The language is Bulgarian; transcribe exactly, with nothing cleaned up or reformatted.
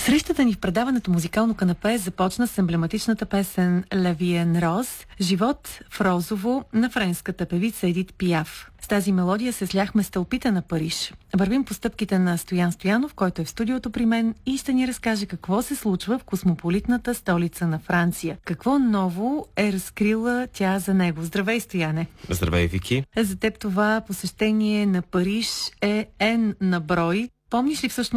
Срещата ни в предаването Музикално канапе започна с емблематичната песен «La vie en rose» – «Живот в розово» на френската певица Едит Пиаф. С тази мелодия се сляхме с тълпите на Париж. Вървим по стъпките на Стоян Стоянов, който е в студиото при мен и ще ни разкаже какво се случва в космополитната столица на Франция. Какво ново е разкрила тя за него. Здравей, Стояне! Здравей, Вики! За теб това посещение на Париж е N на брой. Помниш ли всъщност